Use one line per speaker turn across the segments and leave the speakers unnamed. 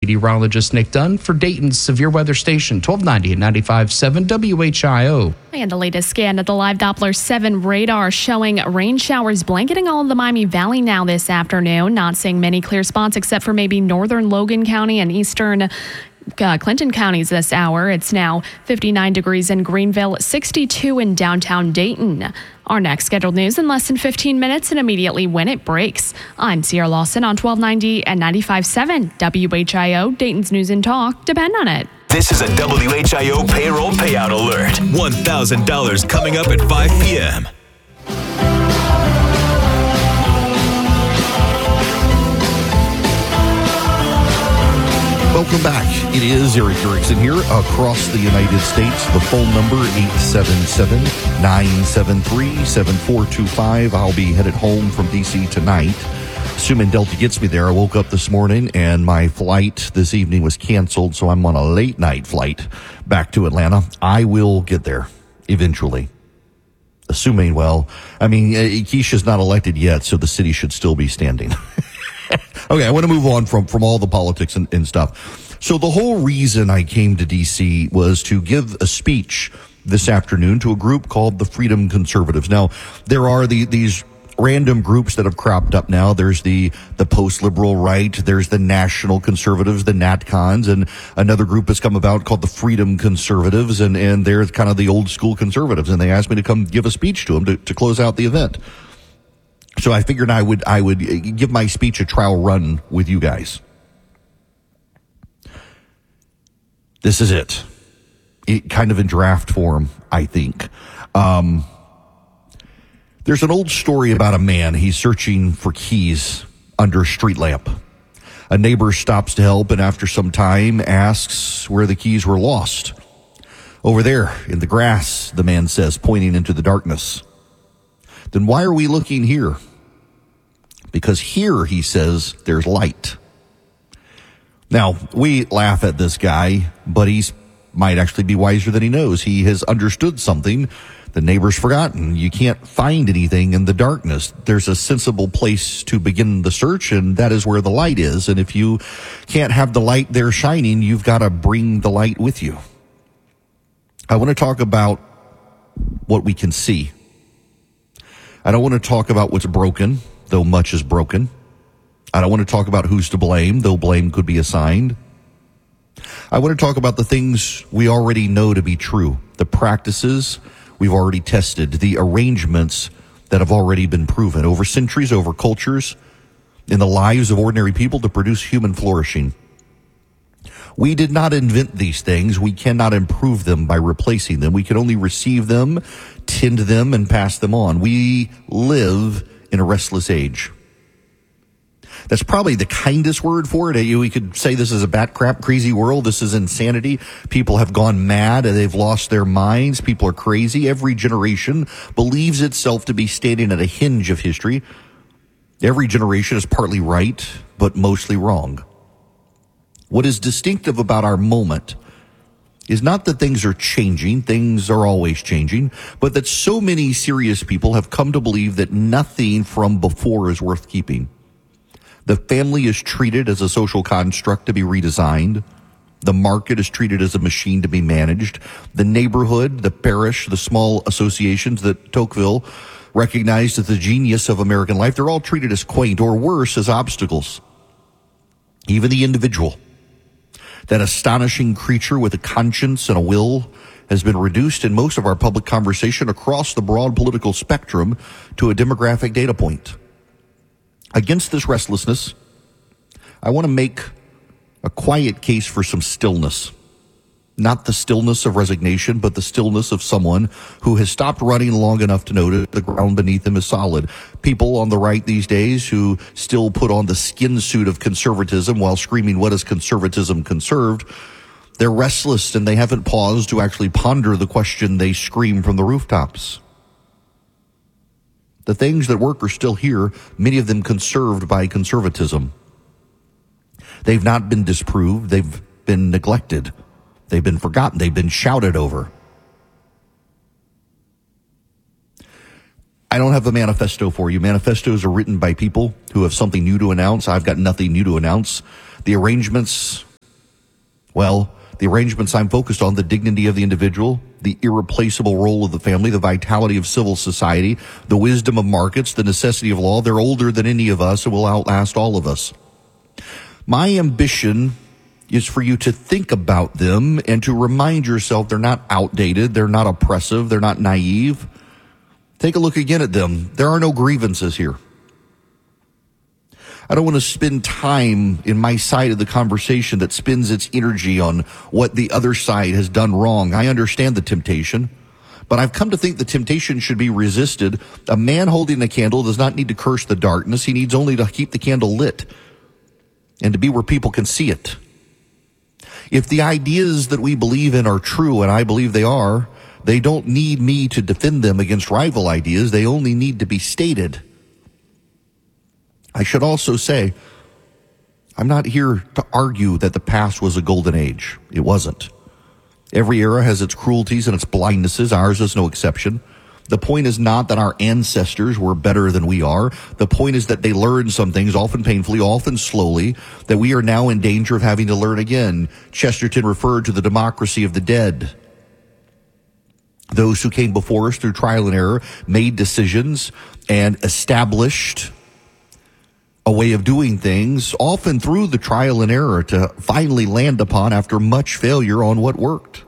meteorologist Nick Dunn for Dayton's Severe Weather Station, 1290 and 95.7 WHIO.
And the latest scan of the Live Doppler 7 radar showing rain showers blanketing all of the Miami Valley now this afternoon. Not seeing many clear spots except for maybe northern Logan County and eastern Clinton counties this hour. It's now 59 degrees in Greenville, 62 in downtown Dayton. Our next scheduled news in less than 15 minutes and immediately when it breaks. I'm Sierra Lawson on 1290 and 95.7 WHIO, Dayton's News and Talk. Depend on it.
This is a WHIO payroll payout alert. $1,000 coming up at 5 p.m.
Welcome back. It is Eric Erickson here across the United States. The phone number 877-973-7425. I'll be headed home from D.C. tonight, assuming Delta gets me there. I woke up this morning and my flight this evening was canceled, so I'm on a late night flight back to Atlanta. I will get there eventually. Assuming, Keisha's not elected yet, so the city should still be standing. Okay, I want to move on from all the politics and stuff. So the whole reason I came to D.C. was to give a speech this afternoon to a group called the Freedom Conservatives. Now, there are these random groups that have cropped up now. There's the post-liberal right. There's the National Conservatives, the NatCons, and another group has come about called the Freedom Conservatives, and they're kind of the old school conservatives. And they asked me to come give a speech to them to close out the event. So I figured I would give my speech a trial run with you guys. This is it. Kind of in draft form, I think. There's an old story about a man. He's searching for keys under a street lamp. A neighbor stops to help and after some time asks where the keys were lost. Over there in the grass, the man says, pointing into the darkness. Then why are we looking here? Because here, he says, there's light. Now, we laugh at this guy, but he's might actually be wiser than he knows. He has understood something the neighbor's forgotten. You can't find anything in the darkness. There's a sensible place to begin the search, and that is where the light is. And if you can't have the light there shining, you've got to bring the light with you. I want to talk about what we can see. I don't want to talk about what's broken, though much is broken. I don't want to talk about who's to blame, though blame could be assigned. I want to talk about the things we already know to be true, the practices we've already tested, the arrangements that have already been proven over centuries, over cultures, in the lives of ordinary people to produce human flourishing. We did not invent these things. We cannot improve them by replacing them. We can only receive them, tend them, and pass them on. We live in a restless age. That's probably the kindest word for it. We could say this is a bat crap crazy world. This is insanity. People have gone mad and they've lost their minds. People are crazy. Every generation believes itself to be standing at a hinge of history. Every generation is partly right, but mostly wrong. What is distinctive about our moment is not that things are changing, things are always changing, but that so many serious people have come to believe that nothing from before is worth keeping. The family is treated as a social construct to be redesigned. The market is treated as a machine to be managed. The neighborhood, the parish, the small associations that Tocqueville recognized as the genius of American life, they're all treated as quaint or worse, as obstacles. Even the individual, that astonishing creature with a conscience and a will, has been reduced in most of our public conversation across the broad political spectrum to a demographic data point. Against this restlessness, I want to make a quiet case for some stillness. Not the stillness of resignation, but the stillness of someone who has stopped running long enough to know that the ground beneath them is solid. People on the right these days who still put on the skin suit of conservatism while screaming, "What is conservatism conserved?" They're restless and they haven't paused to actually ponder the question they scream from the rooftops. The things that work are still here, many of them conserved by conservatism. They've not been disproved. They've been neglected. They've been forgotten. They've been shouted over. I don't have a manifesto for you. Manifestos are written by people who have something new to announce. I've got nothing new to announce. The arrangements Well, the arrangements I'm focused on, the dignity of the individual, the irreplaceable role of the family, the vitality of civil society, the wisdom of markets, the necessity of law, they're older than any of us and will outlast all of us. My ambition is for you to think about them and to remind yourself they're not outdated, they're not oppressive, they're not naive. Take a look again at them. There are no grievances here. I don't want to spend time in my side of the conversation that spends its energy on what the other side has done wrong. I understand the temptation, but I've come to think the temptation should be resisted. A man holding a candle does not need to curse the darkness. He needs only to keep the candle lit and to be where people can see it. If the ideas that we believe in are true, and I believe they are, they don't need me to defend them against rival ideas. They only need to be stated. I should also say, I'm not here to argue that the past was a golden age. It wasn't. Every era has its cruelties and its blindnesses. Ours is no exception. The point is not that our ancestors were better than we are. The point is that they learned some things, often painfully, often slowly, that we are now in danger of having to learn again. Chesterton referred to the democracy of the dead. Those who came before us through trial and error made decisions and established a way of doing things, often through the trial and error, to finally land upon after much failure on what worked.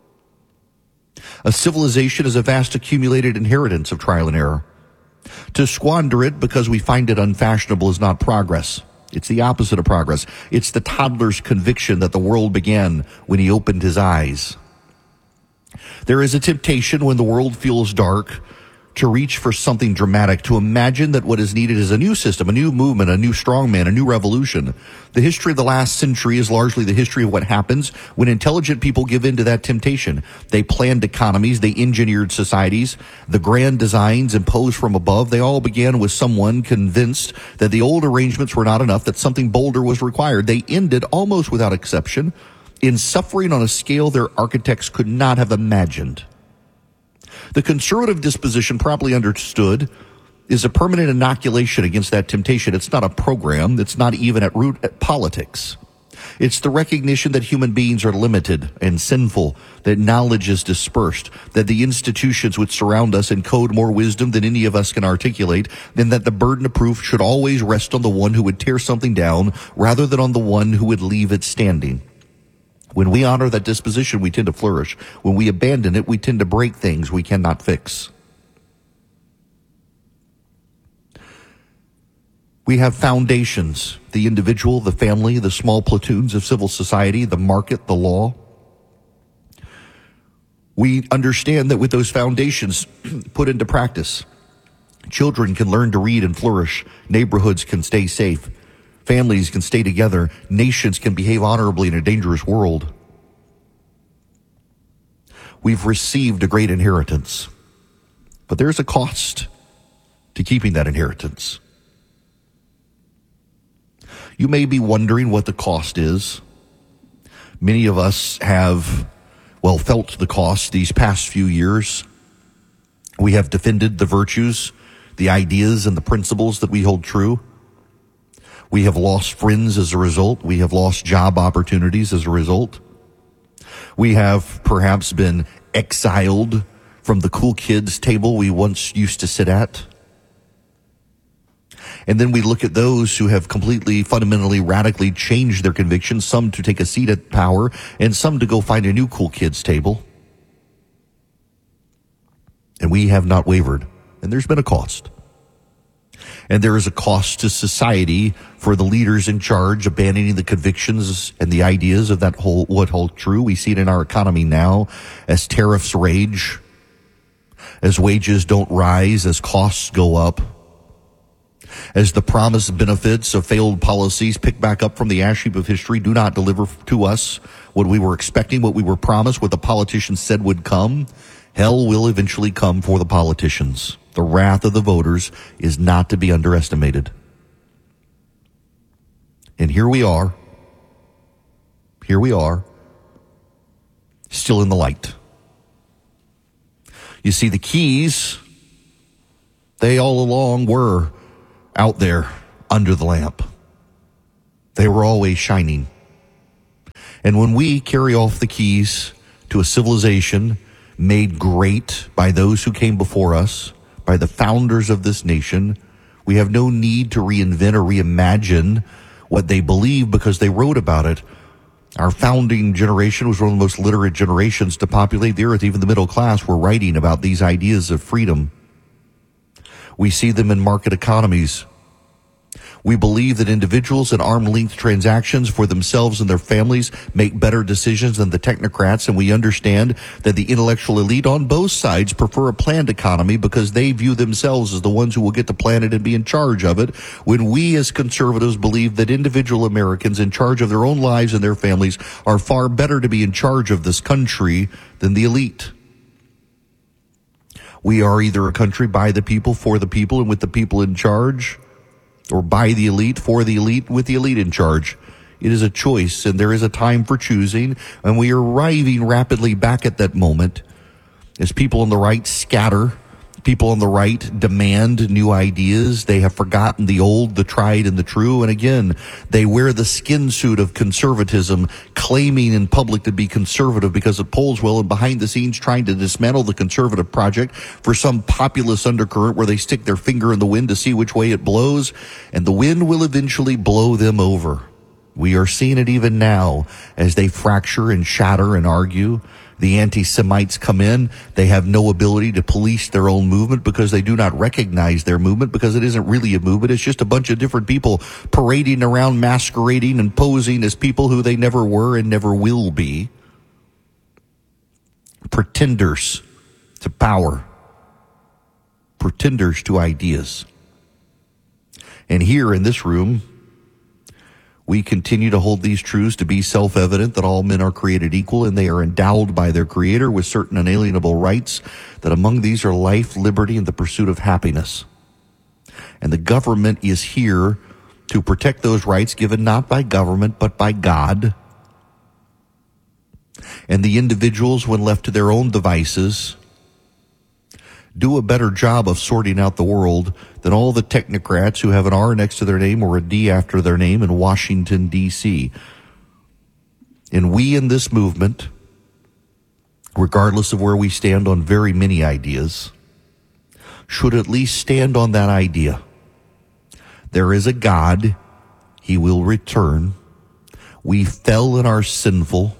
A civilization is a vast accumulated inheritance of trial and error. To squander it because we find it unfashionable is not progress. It's the opposite of progress. It's the toddler's conviction that the world began when he opened his eyes. There is a temptation when the world feels dark to reach for something dramatic, to imagine that what is needed is a new system, a new movement, a new strongman, a new revolution. The history of the last century is largely the history of what happens when intelligent people give in to that temptation. They planned economies, they engineered societies, the grand designs imposed from above, they all began with someone convinced that the old arrangements were not enough, that something bolder was required. They ended, almost without exception, in suffering on a scale their architects could not have imagined. The conservative disposition, properly understood, is a permanent inoculation against that temptation. It's not a program. It's not even at root at politics. It's the recognition that human beings are limited and sinful, that knowledge is dispersed, that the institutions which surround us encode more wisdom than any of us can articulate, and that the burden of proof should always rest on the one who would tear something down rather than on the one who would leave it standing. When we honor that disposition, we tend to flourish. When we abandon it, we tend to break things we cannot fix. We have foundations: the individual, the family, the small platoons of civil society, the market, the law. We understand that with those foundations put into practice, children can learn to read and flourish. Neighborhoods can stay safe. Families can stay together. Nations can behave honorably in a dangerous world. We've received a great inheritance, but there's a cost to keeping that inheritance. You may be wondering what the cost is. Many of us have, felt the cost these past few years. We have defended the virtues, the ideas, and the principles that we hold true. We have lost friends as a result. We have lost job opportunities as a result. We have perhaps been exiled from the cool kids table we once used to sit at. And then we look at those who have completely, fundamentally, radically changed their convictions, some to take a seat at power and some to go find a new cool kids table. And we have not wavered. And there's been a cost. And there is a cost to society for the leaders in charge abandoning the convictions and the ideas of what hold true. We see it in our economy now as tariffs rage, as wages don't rise, as costs go up, as the promised benefits of failed policies pick back up from the ash heap of history do not deliver to us what we were expecting, what we were promised, what the politicians said would come. Hell will eventually come for the politicians. The wrath of the voters is not to be underestimated. And here we are, still in the light. You see, the keys, they all along were out there under the lamp. They were always shining. And when we carry off the keys to a civilization made great by those who came before us, by the founders of this nation, we have no need to reinvent or reimagine what they believe because they wrote about it. Our founding generation was one of the most literate generations to populate the earth. Even the middle class were writing about these ideas of freedom. We see them in market economies. We believe that individuals in arm-length transactions for themselves and their families make better decisions than the technocrats, and we understand that the intellectual elite on both sides prefer a planned economy because they view themselves as the ones who will get the planet and be in charge of it, when we as conservatives believe that individual Americans in charge of their own lives and their families are far better to be in charge of this country than the elite. We are either a country by the people, for the people, and with the people in charge, or by the elite, for the elite, with the elite in charge. It is a choice, and there is a time for choosing, and we are arriving rapidly back at that moment as people on the right scatter, people on the right demand new ideas. They have forgotten the old, the tried, and the true, and again, they wear the skin suit of conservatism, claiming in public to be conservative because it polls well, and behind the scenes trying to dismantle the conservative project for some populist undercurrent where they stick their finger in the wind to see which way it blows, and the wind will eventually blow them over. We are seeing it even now as they fracture and shatter and argue. The anti-Semites come in. They have no ability to police their own movement because they do not recognize their movement, because it isn't really a movement. It's just a bunch of different people parading around, masquerading and posing as people who they never were and never will be. Pretenders to power. Pretenders to ideas. And here in this room, we continue to hold these truths to be self-evident, that all men are created equal and they are endowed by their Creator with certain unalienable rights, that among these are life, liberty, and the pursuit of happiness. And the government is here to protect those rights given not by government but by God. And the individuals, when left to their own devices, do a better job of sorting out the world than all the technocrats who have an R next to their name or a D after their name in Washington, D.C. And we in this movement, regardless of where we stand on very many ideas, should at least stand on that idea. There is a God. He will return. We fell and are sinful.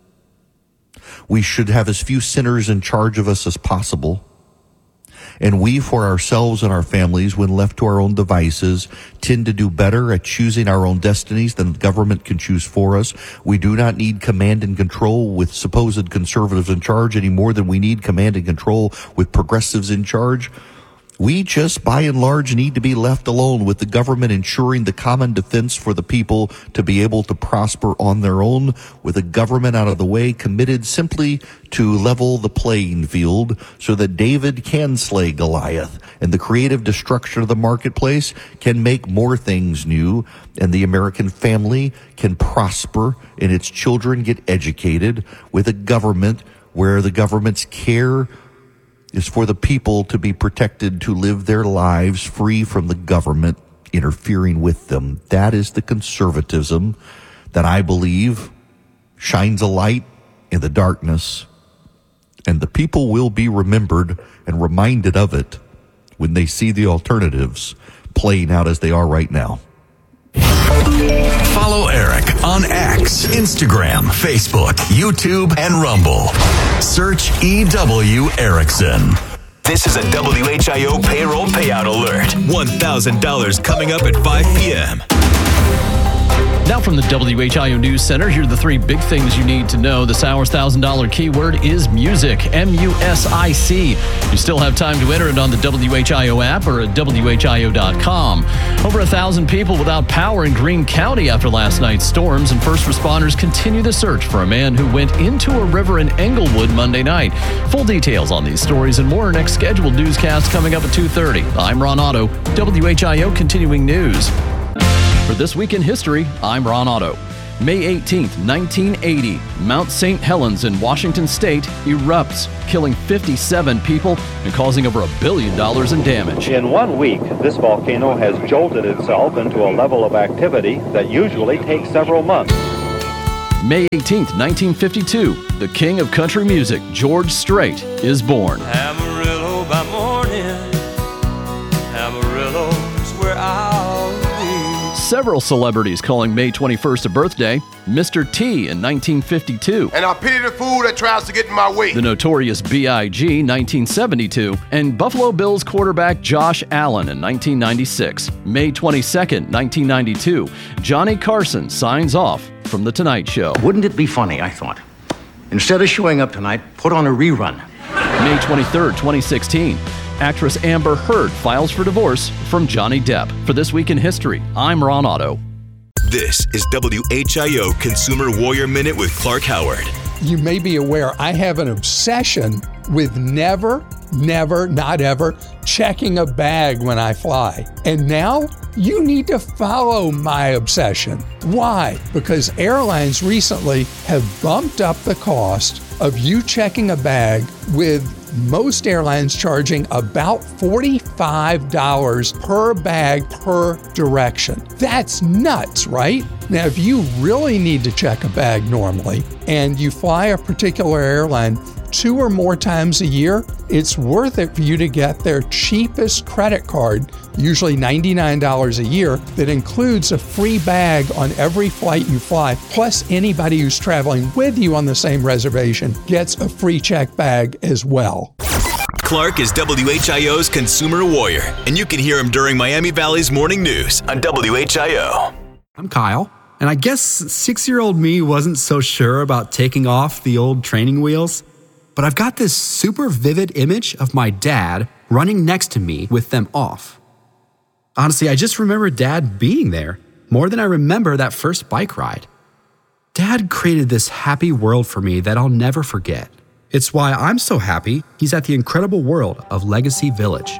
We should have as few sinners in charge of us as possible. And we, for ourselves and our families, when left to our own devices, tend to do better at choosing our own destinies than the government can choose for us. We do not need command and control with supposed conservatives in charge any more than we need command and control with progressives in charge. We just, by and large, need to be left alone with the government ensuring the common defense for the people to be able to prosper on their own, with a government out of the way, committed simply to level the playing field so that David can slay Goliath and the creative destruction of the marketplace can make more things new, and the American family can prosper and its children get educated, with a government where the government's care is for the people to be protected, to live their lives free from the government interfering with them. That is the conservatism that I believe shines a light in the darkness, and the people will be remembered and reminded of it when they see the alternatives playing out as they are right now.
Follow Eric on X, Instagram, Facebook, YouTube, and Rumble. Search EW Erickson. This is a WHIO payroll payout alert. $1,000 coming up at 5 p.m.
Now from the WHIO News Center, here are the three big things you need to know. This hour's $1,000 keyword is music, M-U-S-I-C. You still have time to enter it on the WHIO app or at WHIO.com. Over 1,000 people without power in Greene County after last night's storms, and first responders continue the search for a man who went into a river in Englewood Monday night. Full details on these stories and more next scheduled newscast coming up at 2:30. I'm Ron Otto, WHIO Continuing News. For This Week in History, I'm Ron Otto. May 18th, 1980, Mount St. Helens in Washington State erupts, killing 57 people and causing over $1 billion in damage.
In 1 week, this volcano has jolted itself into a level of activity that usually takes several months.
May 18th, 1952, the king of country music, George Strait, is born.
Amarillo by morning, Amarillo's where I'll be.
Several celebrities calling May 21st a birthday. Mr. T in 1952.
And I pity the fool that tries to get in my way.
The Notorious B.I.G. 1972. And Buffalo Bills quarterback Josh Allen in 1996. May 22nd, 1992, Johnny Carson signs off from The Tonight Show.
Wouldn't it be funny, I thought, instead of showing up tonight, put on a rerun.
May 23rd, 2016, actress Amber Heard files for divorce from Johnny Depp. For This Week in History, I'm Ron Otto.
This is WHIO Consumer Warrior Minute with Clark Howard.
You may be aware I have an obsession with never, not ever checking a bag when I fly. And now you need to follow my obsession. Why? Because airlines recently have bumped up the cost of you checking a bag, with most airlines charging about $45 per bag per direction. That's nuts, right? Now, if you really need to check a bag normally and you fly a particular airline 2 or more times a year, it's worth it for you to get their cheapest credit card, usually $99 a year, that includes a free bag on every flight you fly. Plus, anybody who's traveling with you on the same reservation gets a free check bag as well.
Clark is WHIO's Consumer Warrior, and you can hear him during Miami Valley's Morning News on WHIO.
I'm Kyle, and I guess 6-year-old me wasn't so sure about taking off the old training wheels. But I've got this super vivid image of my dad running next to me with them off. Honestly, I just remember Dad being there more than I remember that first bike ride. Dad created this happy world for me that I'll never forget. It's why I'm so happy he's at the incredible world of Legacy Village.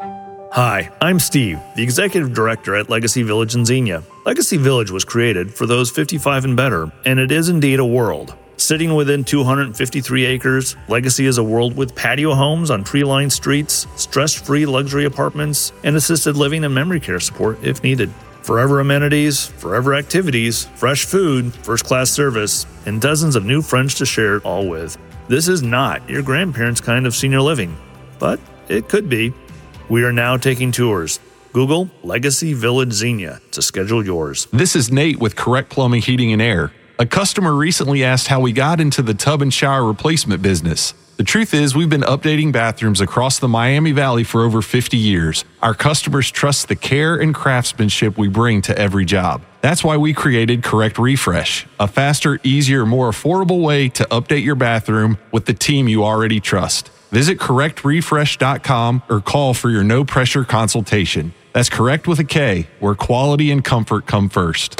Hi, I'm Steve, the Executive Director at Legacy Village in Xenia. Legacy Village was created for those 55 and better, and it is indeed a world. Sitting within 253 acres, Legacy is a world with patio homes on tree-lined streets, stress-free luxury apartments, and assisted living and memory care support if needed. Forever amenities, forever activities, fresh food, first-class service, and dozens of new friends to share it all with. This is not your grandparents' kind of senior living, but it could be. We are now taking tours. Google Legacy Village Xenia to schedule yours.
This is Nate with Correct Plumbing, Heating, and Air. A customer recently asked how we got into the tub and shower replacement business. The truth is, we've been updating bathrooms across the Miami Valley for over 50 years. Our customers trust the care and craftsmanship we bring to every job. That's why we created Correct Refresh, a faster, easier, more affordable way to update your bathroom with the team you already trust. Visit correctrefresh.com or call for your no-pressure consultation. That's Correct with a K, where quality and comfort come first.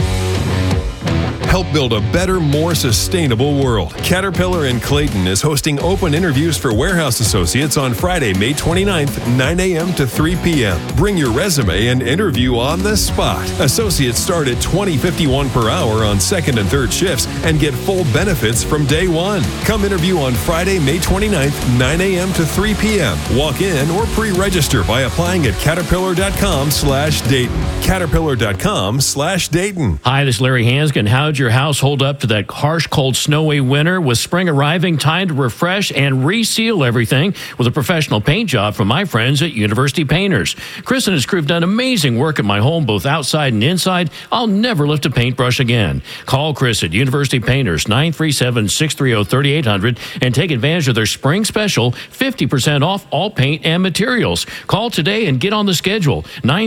Help build a better, more sustainable world. Caterpillar in Clayton is hosting open interviews for warehouse associates on Friday, May 29th, 9 a.m. to 3 p.m. Bring your resume and interview on the spot. Associates start at $20.51 per hour on second and third shifts and get full benefits from day one. Come interview on Friday, May 29th, 9 a.m. to 3 p.m. Walk in or pre-register by applying at caterpillar.com/Dayton. Caterpillar.com/Dayton.
Hi, this is Larry Hanskin. How'd your house hold up to that harsh, cold, snowy winter? With spring arriving, time to refresh and reseal everything with a professional paint job from my friends at University Painters. Chris and his crew have done amazing work at my home, both outside and inside. I'll never lift a paintbrush again. Call Chris at University Painters, 937-630-3800, and take advantage of their spring special, 50% off all paint and materials. Call today and get on the schedule,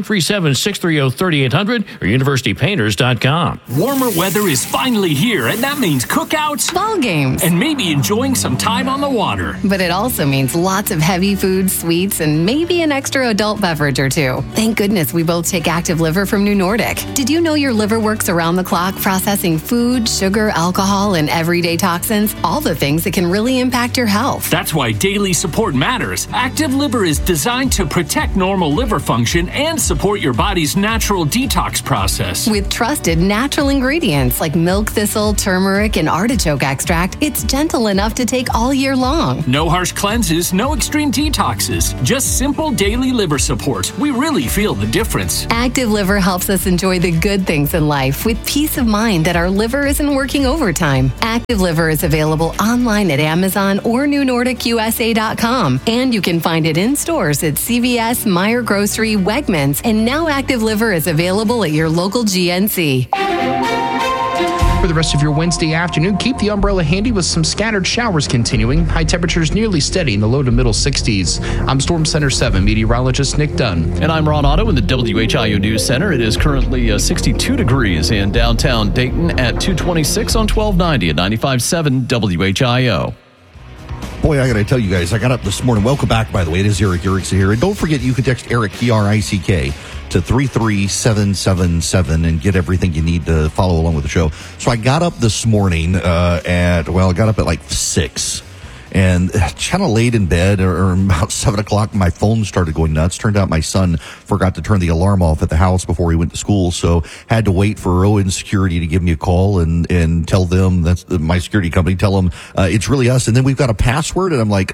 937-630-3800 or universitypainters.com.
Warmer weather is finally here, and that means cookouts,
ball games,
and maybe enjoying some time on the water.
But it also means lots of heavy food, sweets, and maybe an extra adult beverage or two. Thank goodness we both take Active Liver from New Nordic. Did you know your liver works around the clock processing food, sugar, alcohol, and everyday toxins? All the things that can really impact your health.
That's why daily support matters. Active Liver is designed to protect normal liver function and support your body's natural detox process.
With trusted natural ingredients like milk thistle, turmeric, and artichoke extract, it's gentle enough to take all year long.
No harsh cleanses, no extreme detoxes, just simple daily liver support. We really feel the difference.
Active Liver helps us enjoy the good things in life with peace of mind that our liver isn't working overtime. Active Liver is available online at Amazon or NewNordicUSA.com, and you can find it in stores at CVS, Meijer Grocery, Wegmans, and now Active Liver is available at your local GNC.
For the rest of your Wednesday afternoon, keep the umbrella handy with some scattered showers continuing. High temperatures nearly steady in the low to middle 60s. I'm Storm Center 7 meteorologist Nick Dunn.
And I'm Ron Otto in the WHIO News Center. It is currently 62 degrees in downtown Dayton at 226 on 1290 at 95.7 WHIO.
Boy, I got to tell you guys, I got up this morning. Welcome back, by the way. It is Eric Erickson here. And don't forget, you can text Eric, E-R-I-C-K, to 33777 and get everything you need to follow along with the show. So I got up this morning I got up at like 6 and kind of laid in bed or about 7 o'clock. My phone started going nuts. Turned out my son forgot to turn the alarm off at the house before he went to school. So had to wait for Owen Security to give me a call and tell them, that's my security company, tell them it's really us. And then we've got a password. And I'm like,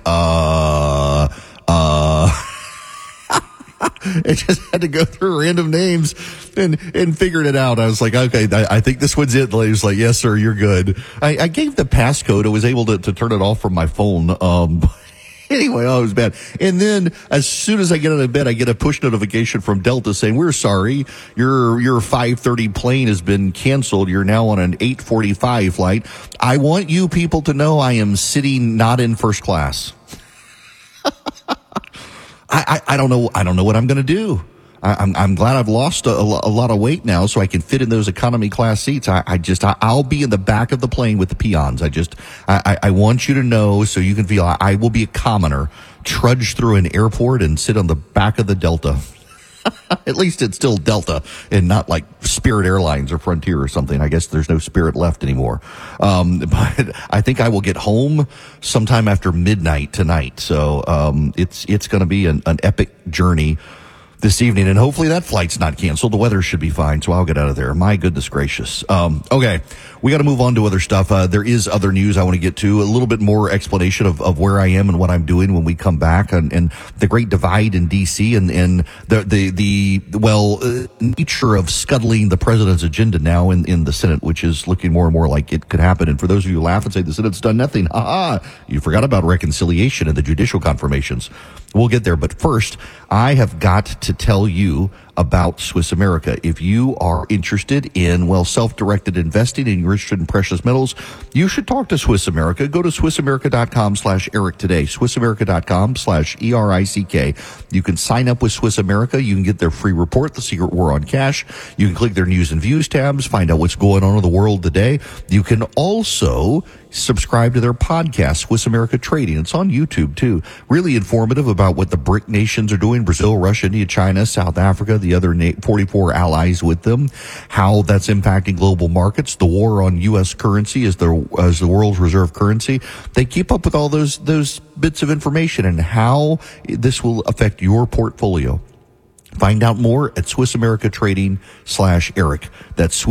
it just had to go through random names and figured it out. I was like, okay, I think this one's it. The lady was like, yes, sir, you're good. I gave the passcode. I was able to turn it off from my phone. Anyway, it was bad. And then as soon as I get out of bed, I get a push notification from Delta saying, we're sorry, your 5:30 plane has been canceled. You're now on an 8:45 flight. I want you people to know I am sitting not in first class. I don't know what I'm going to do. I'm glad I've lost a lot of weight now so I can fit in those economy class seats. I'll be in the back of the plane with the peons. I want you to know so you can feel I will be a commoner, trudge through an airport and sit on the back of the Delta. At least it's still Delta and not like Spirit Airlines or Frontier or something. I guess there's no Spirit left anymore. But I think I will get home sometime after midnight tonight. So, it's going to be an epic journey this evening, and hopefully that flight's not canceled. The weather should be fine, so I'll get out of there. My goodness gracious. Okay, we got to move on to other stuff. There is other news I want to get to, a little bit more explanation of where I am and what I'm doing when we come back, and the great divide in D.C. and the nature of scuttling the president's agenda now in the Senate, which is looking more and more like it could happen. And for those of you who laugh and say the Senate's done nothing, you forgot about reconciliation and the judicial confirmations. We'll get there, but first, I have got to tell you about Swiss America. If you are interested in, self-directed investing and you're interested in precious metals, you should talk to Swiss America. Go to SwissAmerica.com/Eric today. SwissAmerica.com/ERICK. You can sign up with Swiss America. You can get their free report, The Secret War on Cash. You can click their news and views tabs, find out what's going on in the world today. You can also subscribe to their podcast, Swiss America Trading. It's on YouTube too. Really informative about what the BRIC nations are doing: Brazil, Russia, India, China, South Africa, the other 44 allies with them, how that's impacting global markets, the war on U.S. currency as the world's reserve currency. They keep up with all those bits of information and how this will affect your portfolio. Find out more at SwissAmericaTrading/Eric. That's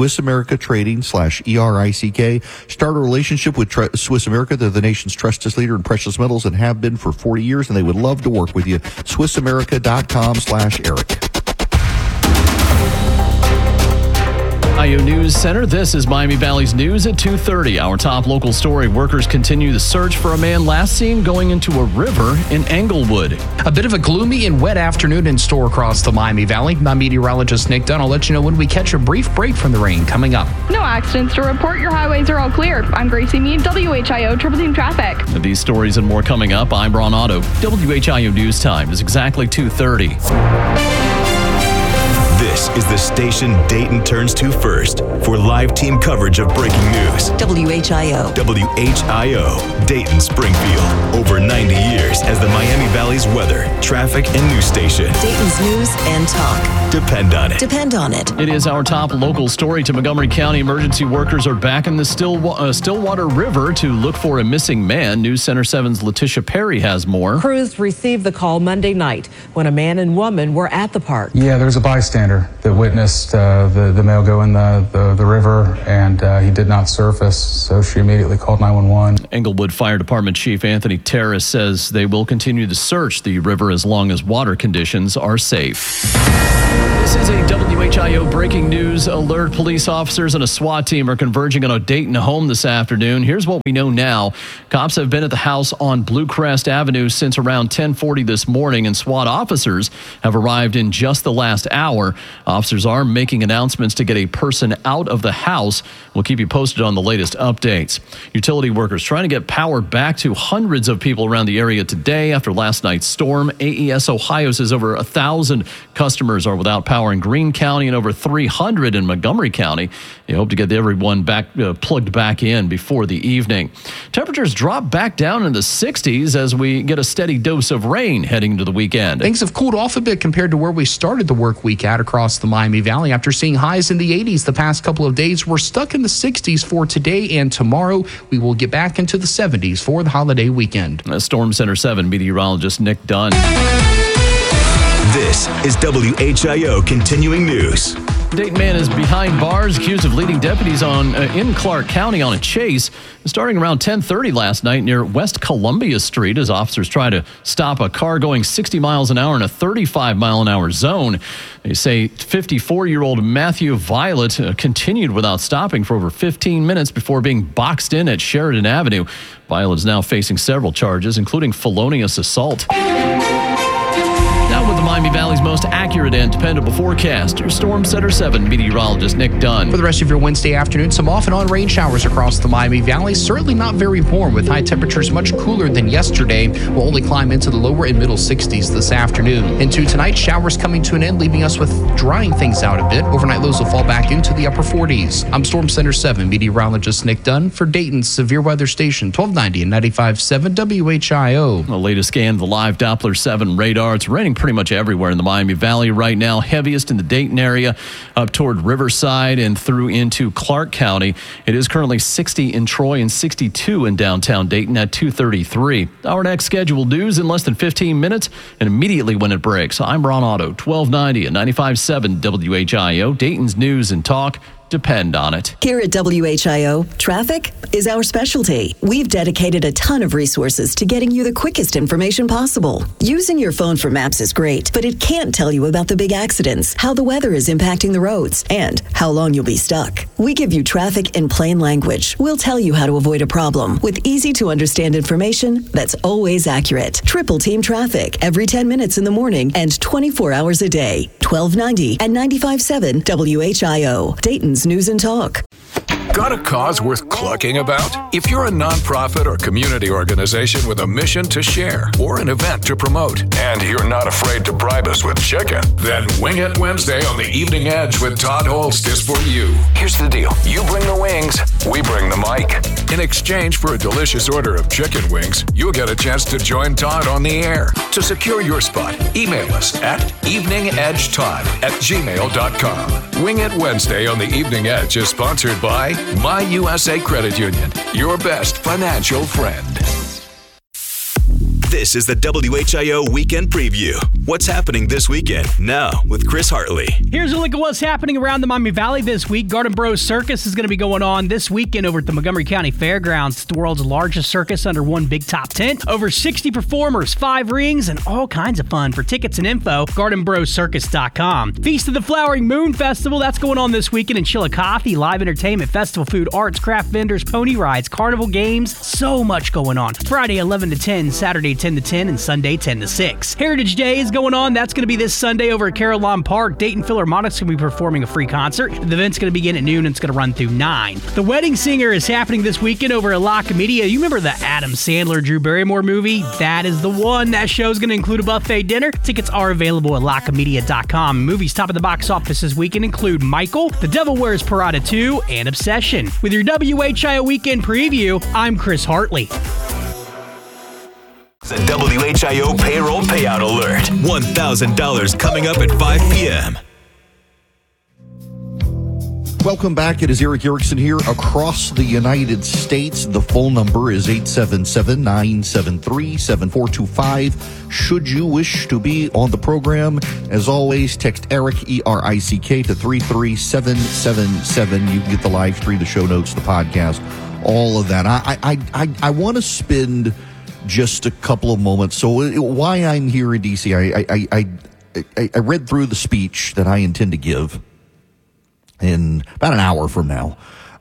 SwissAmericaTrading/ERICK. Start a relationship with Swiss America. They're the nation's trusted leader in precious metals and have been for 40 years, and they would love to work with you. SwissAmerica.com/Eric.
IO News Center. This is Miami Valley's news at 2:30. Our top local story: workers continue the search for a man last seen going into a river in Englewood.
A bit of a gloomy and wet afternoon in store across the Miami Valley. My meteorologist Nick Dunn will let you know when we catch a brief break from the rain coming up.
No accidents to report. Your highways are all clear. I'm Gracie Mead, WHIO Triple Team Traffic.
These stories and more coming up. I'm Ron Otto. WHIO News Time is exactly 2:30.
This is the station Dayton turns to first for live team coverage of breaking news.
WHIO.
WHIO, Dayton Springfield. Over 90 years as the Miami Valley's weather, traffic, and news station.
Dayton's news and talk.
Depend on it.
Depend on it.
It is our top local story. To Montgomery County, emergency workers are back in the Stillwater River to look for a missing man. News Center 7's Letitia Perry has more.
Crews received the call Monday night when a man and woman were at the park.
Yeah, there's a bystander
bystander that witnessed the male go in the river, and he did not surface, so she immediately called 911.
Englewood Fire Department Chief Anthony Terrace says they will continue to search the river as long as water conditions are safe. This is a WHIO breaking news alert. Police officers and a SWAT team are converging on a Dayton home this afternoon. Here's what we know now. Cops have been at the house on Blue Crest Avenue since around 10:40 this morning, and SWAT officers have arrived in just the last hour. Officers are making announcements to get a person out of the house. We'll keep you posted on the latest updates. Utility workers trying to get power back to hundreds of people around the area today after last night's storm. AES Ohio says over 1,000 customers are without power in Greene County and over 300 in Montgomery County. They hope to get everyone back plugged back in before the evening. Temperatures drop back down in the 60s as we get a steady dose of rain heading into the weekend.
Things have cooled off a bit compared to where we started the work week at across the Miami Valley. After seeing highs in the 80s the past couple of days, we're stuck in the 60s for today and tomorrow. We will get back into the 70s for the holiday weekend.
Storm Center 7 meteorologist Nick Dunn.
This is WHIO Continuing News.
Dayton man is behind bars, accused of leading deputies in Clark County on a chase starting around 10:30 last night near West Columbia Street as officers try to stop a car going 60 miles an hour in a 35-mile-an-hour zone. They say 54-year-old Matthew Violet continued without stopping for over 15 minutes before being boxed in at Sheridan Avenue. Violet is now facing several charges, including felonious assault. Now with the Miami Valley's most accurate and dependable forecast, your Storm Center 7 meteorologist Nick Dunn.
For the rest of your Wednesday afternoon, some off and on rain showers across the Miami Valley. Certainly not very warm, with high temperatures much cooler than yesterday. We'll only climb into the lower and middle 60s this afternoon. Into tonight, showers coming to an end, leaving us with drying things out a bit. Overnight lows will fall back into the upper 40s. I'm Storm Center 7 meteorologist Nick Dunn for Dayton's Severe Weather Station, 1290 and 95.7 WHIO.
The latest scan of the live Doppler 7 radar. It's raining pretty much everywhere in the Miami Valley right now, heaviest in the Dayton area up toward Riverside and through into Clark County. It is currently 60 in Troy and 62 in downtown Dayton at 2:33. Our next scheduled news in less than 15 minutes and immediately when it breaks. I'm Ron Otto, 1290 and 95.7 WHIO, Dayton's News and Talk. Depend on it.
Here at WHIO, traffic is our specialty. We've dedicated a ton of resources to getting you the quickest information possible. Using your phone for maps is great, but it can't tell you about the big accidents, how the weather is impacting the roads, and how long you'll be stuck. We give you traffic in plain language. We'll tell you how to avoid a problem with easy to understand information that's always accurate. Triple Team Traffic every 10 minutes in the morning and 24 hours a day. 1290 and 95.7 WHIO. Dayton's News and Talk.
Got a cause worth clucking about? If you're a nonprofit or community organization with a mission to share or an event to promote, and you're not afraid to bribe us with chicken, then Wing It Wednesday on the Evening Edge with Todd Holst is for you. Here's the deal. You bring the wings, we bring the mic. In exchange for a delicious order of chicken wings, you'll get a chance to join Todd on the air. To secure your spot, email us at eveningedgetodd@gmail.com. Wing It Wednesday on the Evening Edge is sponsored by My USA Credit Union, your best financial friend.
This is the WHIO Weekend Preview. What's happening this weekend? Now with Chris Hartley.
Here's a look at what's happening around the Miami Valley this week. Garden Bros Circus is going to be going on this weekend over at the Montgomery County Fairgrounds. It's the world's largest circus under one big top tent. Over 60 performers, 5 rings, and all kinds of fun. For tickets and info, gardenbroscircus.com. Feast of the Flowering Moon Festival, that's going on this weekend in Chillicothe. Live entertainment, festival food, arts, craft vendors, pony rides, carnival games, so much going on. Friday 11 to 10, Saturday 10 to 10, and Sunday 10 to 6. Heritage Day is going on. That's going to be this Sunday over at Carillon Park. Dayton Philharmonic's going to be performing a free concert. The event's going to begin at noon and it's going to run through 9. The Wedding Singer is happening this weekend over at La Comedia. You remember the Adam Sandler, Drew Barrymore movie? That is the one. That show's going to include a buffet dinner. Tickets are available at lacomedia.com. Movies top of the box office this weekend include Michael, The Devil Wears Prada 2, and Obsession. With your WHIO Weekend Preview, I'm Chris Hartley.
The WHIO Payroll Payout Alert. $1,000 coming up at 5 p.m.
Welcome back. It is Eric Erickson here across the United States. The phone number is 877-973-7425. Should you wish to be on the program, as always, text Eric, E-R-I-C-K, to 33777. You can get the live stream, the show notes, the podcast, all of that. I want to spend just a couple of moments. So why I'm here in D.C., I read through the speech that I intend to give in about an hour from now.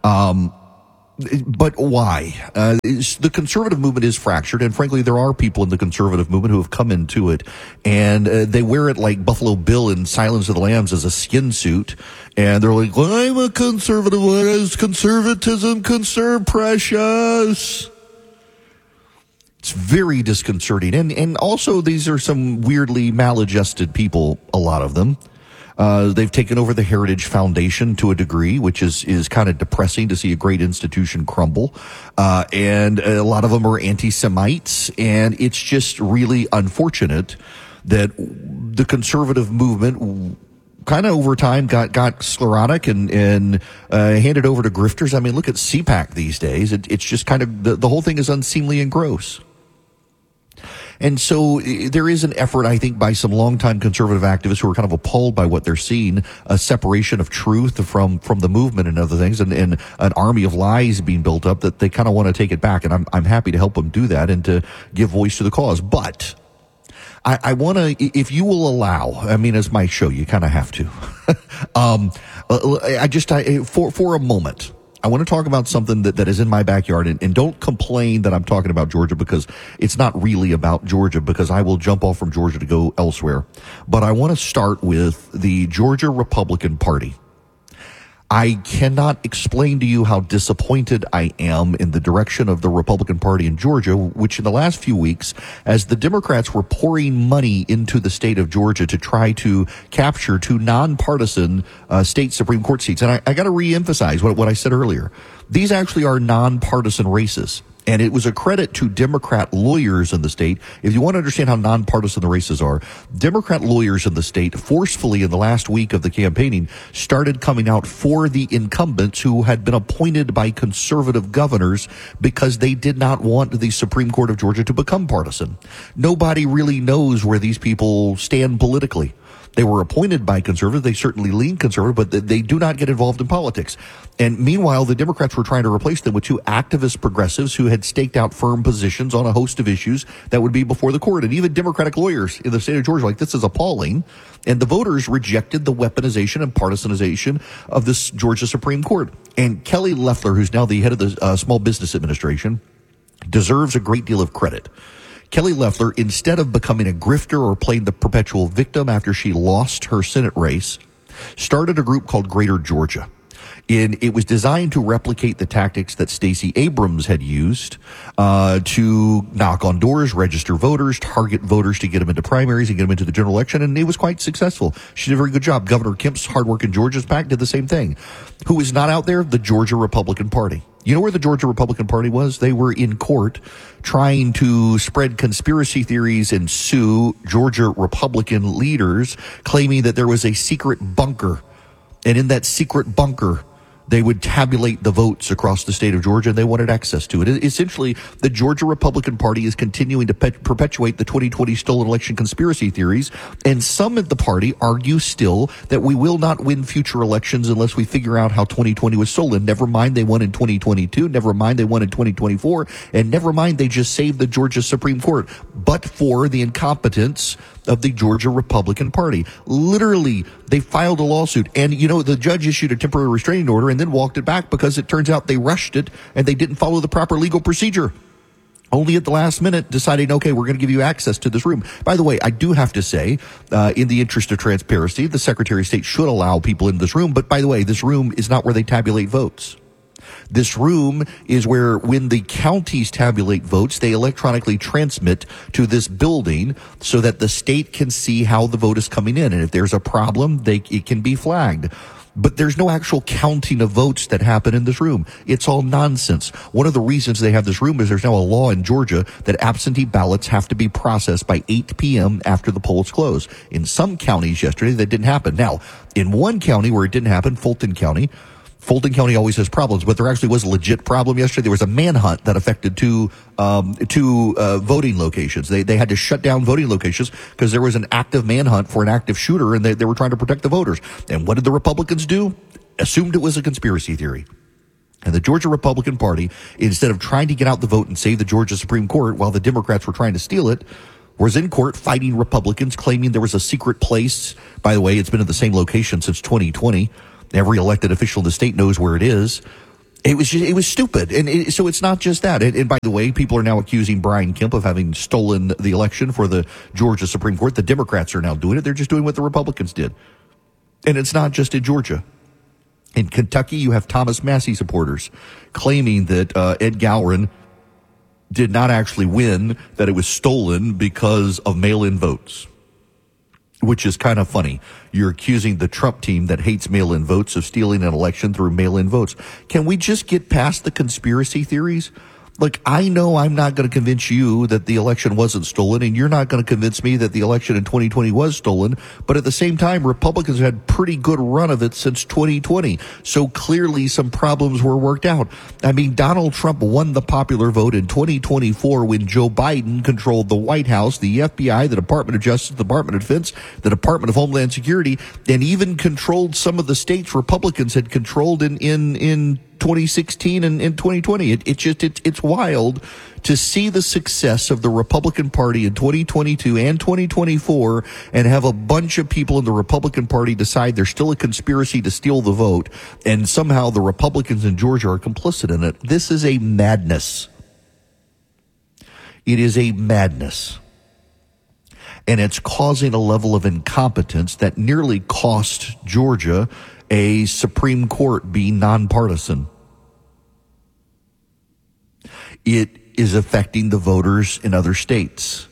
But why? The conservative movement is fractured, and frankly, there are people in the conservative movement who have come into it, and they wear it like Buffalo Bill in Silence of the Lambs as a skin suit, and they're like, well, I'm a conservative. What is conservatism? Conserve precious. It's very disconcerting, and also these are some weirdly maladjusted people, a lot of them. They've taken over the Heritage Foundation to a degree, which is kind of depressing to see a great institution crumble. And a lot of them are anti-Semites, and it's just really unfortunate that the conservative movement kind of over time got sclerotic and handed over to grifters. I mean, look at CPAC these days. It's just kind of, the whole thing is unseemly and gross. And so there is an effort, I think, by some longtime conservative activists who are kind of appalled by what they're seeing, a separation of truth from the movement and other things, and an army of lies being built up that they kind of want to take it back. And I'm happy to help them do that and to give voice to the cause. But I want to, if you will allow, I mean, as my show, you kind of have to, for a moment, I want to talk about something that is in my backyard, and don't complain that I'm talking about Georgia, because it's not really about Georgia, because I will jump off from Georgia to go elsewhere. But I want to start with the Georgia Republican Party. I cannot explain to you how disappointed I am in the direction of the Republican Party in Georgia, which in the last few weeks, as the Democrats were pouring money into the state of Georgia to try to capture two nonpartisan state Supreme Court seats. And I got to reemphasize what I said earlier. These actually are nonpartisan races. And it was a credit to Democrat lawyers in the state. If you want to understand how nonpartisan the races are, Democrat lawyers in the state forcefully in the last week of the campaigning started coming out for the incumbents who had been appointed by conservative governors because they did not want the Supreme Court of Georgia to become partisan. Nobody really knows where these people stand politically. They were appointed by conservatives. They certainly lean conservative, but they do not get involved in politics. And meanwhile, the Democrats were trying to replace them with two activist progressives who had staked out firm positions on a host of issues that would be before the court. And even Democratic lawyers in the state of Georgia, like, this is appalling. And the voters rejected the weaponization and partisanization of this Georgia Supreme Court. And Kelly Loeffler, who's now the head of the Small Business Administration, deserves a great deal of credit. Kelly Loeffler, instead of becoming a grifter or playing the perpetual victim after she lost her Senate race, started a group called Greater Georgia. It was designed to replicate the tactics that Stacey Abrams had used to knock on doors, register voters, target voters to get them into primaries and get them into the general election, and it was quite successful. She did a very good job. Governor Kemp's hard-working Georgia's PAC did the same thing. Who is not out there? The Georgia Republican Party. You know where the Georgia Republican Party was? They were in court trying to spread conspiracy theories and sue Georgia Republican leaders, claiming that there was a secret bunker. And in that secret bunker, they would tabulate the votes across the state of Georgia, and they wanted access to it. Essentially, the Georgia Republican Party is continuing to perpetuate the 2020 stolen election conspiracy theories, and some at the party argue still that we will not win future elections unless we figure out how 2020 was stolen. Never mind they won in 2022, never mind they won in 2024, and never mind they just saved the Georgia Supreme Court, but for the incompetence of the Georgia Republican Party. Literally, they filed a lawsuit, and the judge issued a temporary restraining order and then walked it back because it turns out they rushed it and they didn't follow the proper legal procedure. Only at the last minute deciding, okay, we're going to give you access to this room. By the way, I do have to say, in the interest of transparency, the Secretary of State should allow people in this room. But by the way, this room is not where they tabulate votes. This room is where, when the counties tabulate votes, they electronically transmit to this building so that the state can see how the vote is coming in. And if there's a problem, it can be flagged. But there's no actual counting of votes that happen in this room. It's all nonsense. One of the reasons they have this room is there's now a law in Georgia that absentee ballots have to be processed by 8 p.m. after the polls close. In some counties yesterday, that didn't happen. Now, in one county where it didn't happen, Fulton County, Fulton County always has problems, but there actually was a legit problem yesterday. There was a manhunt that affected two voting locations. They had to shut down voting locations because there was an active manhunt for an active shooter, and they were trying to protect the voters. And what did the Republicans do? Assumed it was a conspiracy theory. And the Georgia Republican Party, instead of trying to get out the vote and save the Georgia Supreme Court while the Democrats were trying to steal it, was in court fighting Republicans, claiming there was a secret place. By the way, it's been at the same location since 2020. Every elected official in the state knows where it is. It was stupid. And so it's not just that. And by the way, people are now accusing Brian Kemp of having stolen the election for the Georgia Supreme Court. The Democrats are now doing it. They're just doing what the Republicans did. And it's not just in Georgia. In Kentucky, you have Thomas Massie supporters claiming that Ed Gowron did not actually win, that it was stolen because of mail-in votes, which is kind of funny. You're accusing the Trump team that hates mail-in votes of stealing an election through mail-in votes. Can we just get past the conspiracy theories? Like, I know I'm not going to convince you that the election wasn't stolen, and you're not going to convince me that the election in 2020 was stolen. But at the same time, Republicans have had pretty good run of it since 2020. So clearly some problems were worked out. I mean, Donald Trump won the popular vote in 2024 when Joe Biden controlled the White House, the FBI, the Department of Justice, the Department of Defense, the Department of Homeland Security, and even controlled some of the states Republicans had controlled in 2016 and in 2020. It's wild to see the success of the Republican Party in 2022 and 2024 and have a bunch of people in the Republican Party decide there's still a conspiracy to steal the vote, and somehow the Republicans in Georgia are complicit in it. This is a madness. It is a madness. And it's causing a level of incompetence that nearly cost Georgia a Supreme Court being nonpartisan. It is affecting the voters in other states.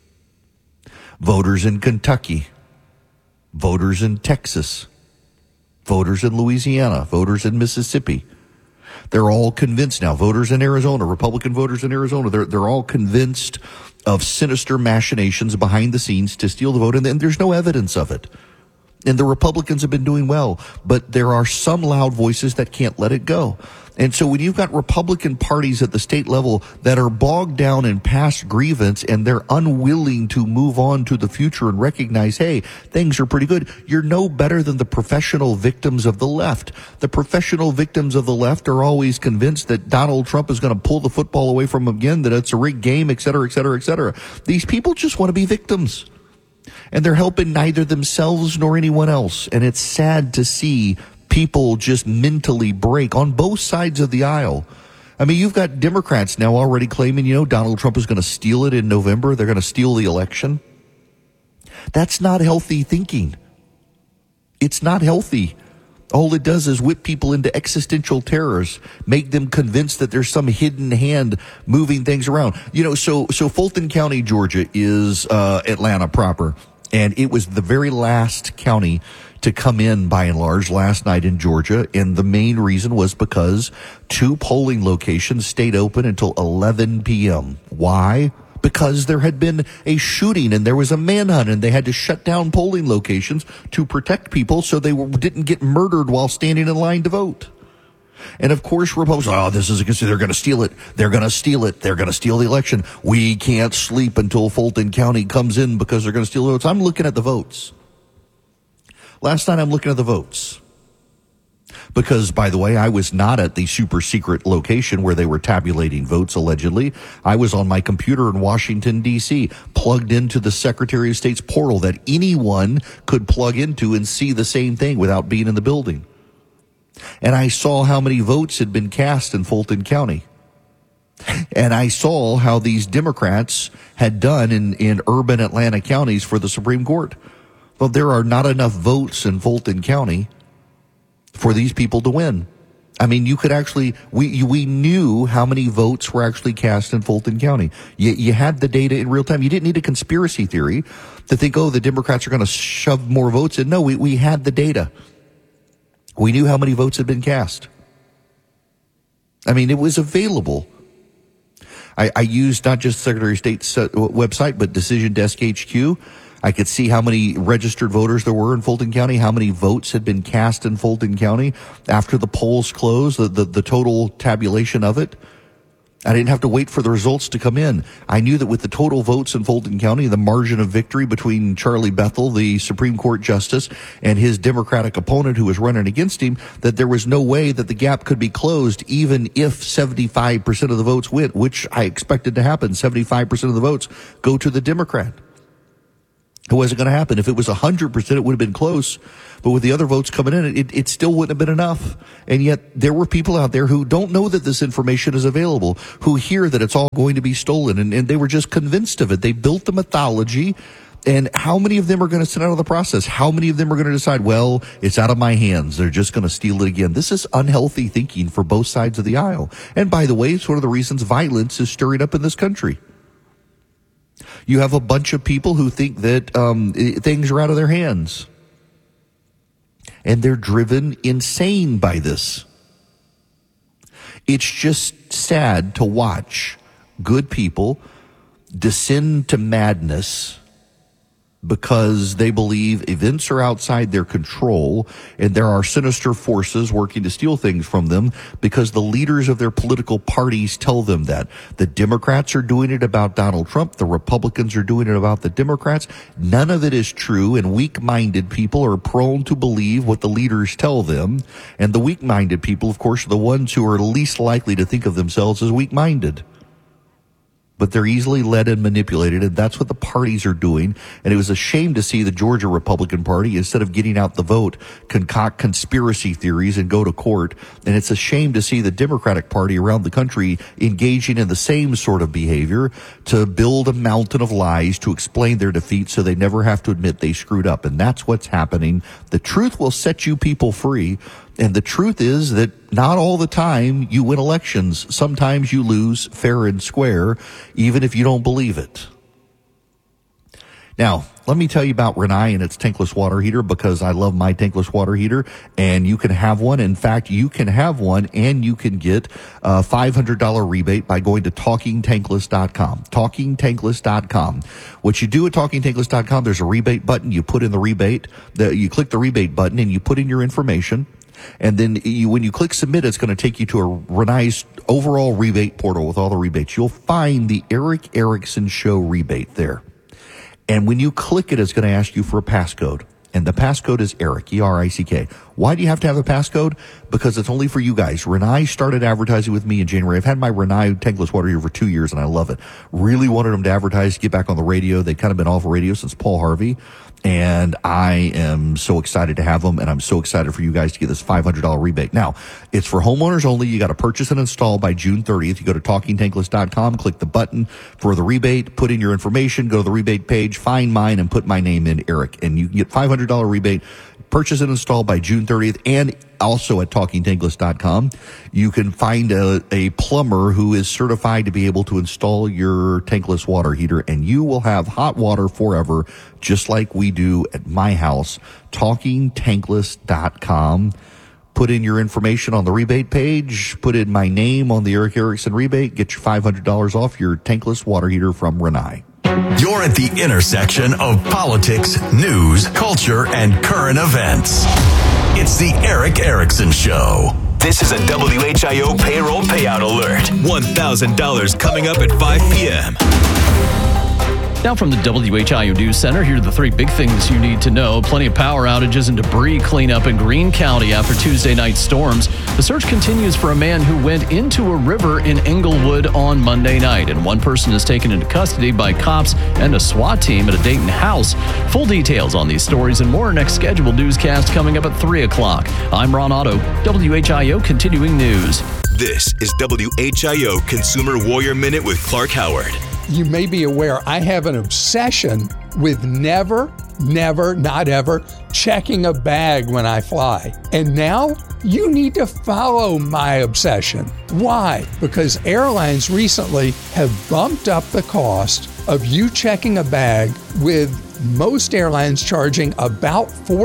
Voters in Kentucky, voters in Texas, voters in Louisiana, voters in Mississippi. They're all convinced now. Voters in Arizona, Republican voters in Arizona, they're all convinced of sinister machinations behind the scenes to steal the vote, and there's no evidence of it. And the Republicans have been doing well, but there are some loud voices that can't let it go. And so when you've got Republican parties at the state level that are bogged down in past grievance and they're unwilling to move on to the future and recognize, hey, things are pretty good, you're no better than the professional victims of the left. The professional victims of the left are always convinced that Donald Trump is going to pull the football away from them again, that it's a rigged game, et cetera, et cetera, et cetera. These people just want to be victims. And they're helping neither themselves nor anyone else. And it's sad to see people just mentally break on both sides of the aisle. I mean, you've got Democrats now already claiming, Donald Trump is going to steal it in November. They're going to steal the election. That's not healthy thinking. It's not healthy. All it does is whip people into existential terrors, make them convinced that there's some hidden hand moving things around. So Fulton County, Georgia is Atlanta proper, and it was the very last county to come in by and large last night in Georgia, and the main reason was because 2 polling locations stayed open until 11 p.m. Why? Because there had been a shooting and there was a manhunt, and they had to shut down polling locations to protect people so they didn't get murdered while standing in line to vote. And of course, Republicans, they're going to steal it. They're going to steal it. They're going to steal the election. We can't sleep until Fulton County comes in because they're going to steal the votes. I'm looking at the votes. Last night I'm looking at the votes. Because, by the way, I was not at the super secret location where they were tabulating votes, allegedly. I was on my computer in Washington, D.C., plugged into the Secretary of State's portal that anyone could plug into and see the same thing without being in the building. And I saw how many votes had been cast in Fulton County. And I saw how these Democrats had done in urban Atlanta counties for the Supreme Court. Well, there are not enough votes in Fulton County for these people to win. I mean, you could actually, we knew how many votes were actually cast in Fulton County. You had the data in real time. You didn't need a conspiracy theory to think, the Democrats are going to shove more votes in. No, we had the data. We knew how many votes had been cast. I mean, it was available. I used not just Secretary of State's website, but Decision Desk HQ. I could see how many registered voters there were in Fulton County, how many votes had been cast in Fulton County after the polls closed, the total tabulation of it. I didn't have to wait for the results to come in. I knew that with the total votes in Fulton County, the margin of victory between Charlie Bethel, the Supreme Court justice, and his Democratic opponent who was running against him, that there was no way that the gap could be closed even if 75% of the votes went, which I expected to happen. 75% of the votes go to the Democrat. It wasn't going to happen. If it was 100%, it would have been close. But with the other votes coming in, it still wouldn't have been enough. And yet there were people out there who don't know that this information is available, who hear that it's all going to be stolen, and they were just convinced of it. They built the mythology. And how many of them are going to sit out of the process? How many of them are going to decide, well, it's out of my hands, they're just going to steal it again? This is unhealthy thinking for both sides of the aisle. And by the way, it's one of the reasons violence is stirring up in this country. You have a bunch of people who think that things are out of their hands. And they're driven insane by this. It's just sad to watch good people descend to madness because they believe events are outside their control and there are sinister forces working to steal things from them because the leaders of their political parties tell them that. The Democrats are doing it about Donald Trump. The Republicans are doing it about the Democrats. None of it is true, and weak-minded people are prone to believe what the leaders tell them. And the weak-minded people, of course, are the ones who are least likely to think of themselves as weak-minded. But they're easily led and manipulated, and that's what the parties are doing. And it was a shame to see the Georgia Republican Party, instead of getting out the vote, concoct conspiracy theories and go to court. And it's a shame to see the Democratic Party around the country engaging in the same sort of behavior to build a mountain of lies to explain their defeat so they never have to admit they screwed up. And that's what's happening. The truth will set you people free. And the truth is that not all the time you win elections. Sometimes you lose fair and square, even if you don't believe it. Now, let me tell you about Rinnai and its tankless water heater, because I love my tankless water heater, and you can have one. In fact, you can have one and you can get a $500 rebate by going to TalkingTankless.com. TalkingTankless.com. What you do at TalkingTankless.com, there's a rebate button. You put in the rebate, you click the rebate button and you put in your information. And then when you click submit, it's going to take you to a Rinnai's overall rebate portal with all the rebates. You'll find the Erick Erickson Show rebate there. And when you click it, it's going to ask you for a passcode. And the passcode is Erick, E-R-I-C-K. Why do you have to have a passcode? Because it's only for you guys. Rinnai started advertising with me in January. I've had my Rinnai tankless water heater for 2 years, and I love it. Really wanted them to advertise, get back on the radio. They've kind of been off the radio since Paul Harvey. And I am so excited to have them, and I'm so excited for you guys to get this $500 rebate. Now, it's for homeowners only. You got to purchase and install by June 30th. You go to TalkingTankless.com, click the button for the rebate, put in your information, go to the rebate page, find mine, and put my name in, Eric. And you can get $500 rebate. Purchase and install by June 30th, and also at TalkingTankless.com, you can find a plumber who is certified to be able to install your tankless water heater, and you will have hot water forever, just like we do at my house. TalkingTankless.com. Put in your information on the rebate page, put in my name on the Erick Erickson rebate, get your $500 off your tankless water heater from Rinnai.
You're at the intersection of politics, news, culture, and current events. It's the Erick Erickson Show. This is a WHIO payroll payout alert. $1,000 coming up at 5 p.m.
Now from the WHIO News Center, here are the three big things you need to know. Plenty of power outages and debris cleanup in Greene County after Tuesday night storms. The search continues for a man who went into a river in Englewood on Monday night, and one person is taken into custody by cops and a SWAT team at a Dayton house. Full details on these stories and more next scheduled newscast coming up at 3 o'clock. I'm Ron Otto, WHIO Continuing News.
This is WHIO Consumer Warrior Minute with Clark Howard.
You may be aware I have an obsession with never, not ever checking a bag when I fly. And now you need to follow my obsession. Why? Because airlines recently have bumped up the cost of you checking a bag, with most airlines charging about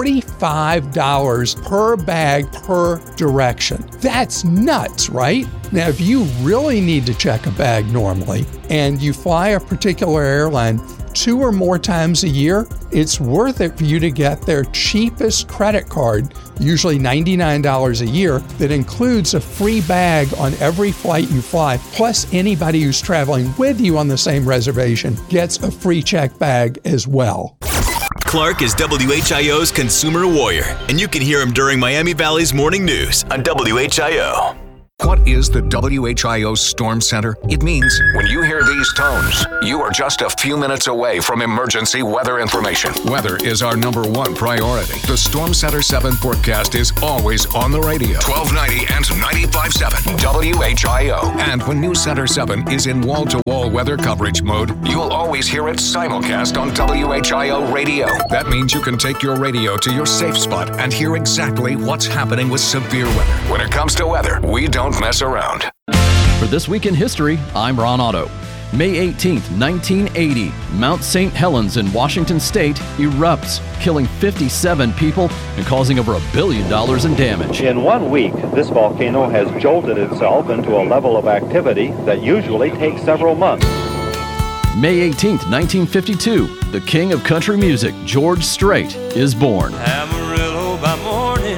$45 per bag per direction. That's nuts, right? Now, if you really need to check a bag normally and you fly a particular airline, 2 or more times a year, it's worth it for you to get their cheapest credit card, usually $99 a year, that includes a free bag on every flight you fly. Plus, anybody who's traveling with you on the same reservation gets a free check bag as well.
Clark is WHIO's consumer warrior, and you can hear him during Miami Valley's morning news on WHIO.
What is the WHIO Storm Center? It means when you hear these tones, you are just a few minutes away from emergency weather information. Weather is our number one priority. The Storm Center 7 forecast is always on the radio. 1290 and 95.7 WHIO. And when News Center 7 is in wall-to-wall weather coverage mode, you'll always hear it simulcast on WHIO radio. That means you can take your radio to your safe spot and hear exactly what's happening with severe weather. When it comes to weather, we don't mess around.
For This Week in History, I'm Ron Otto. May 18th, 1980, Mount St. Helens in Washington State erupts, killing 57 people and causing over $1 billion in damage.
In 1 week, this volcano has jolted itself into a level of activity that usually takes several months.
May 18th, 1952, the king of country music, George Strait, is born.
Amarillo by morning,